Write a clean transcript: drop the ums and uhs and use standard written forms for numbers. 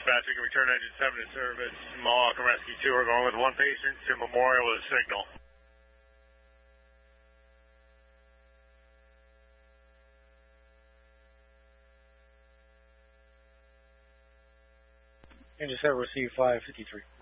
dispatch, we can return engine 7 to service. Mohawk and Rescue 2 are going with one patient to Memorial with a signal. Engine 7 receive 553.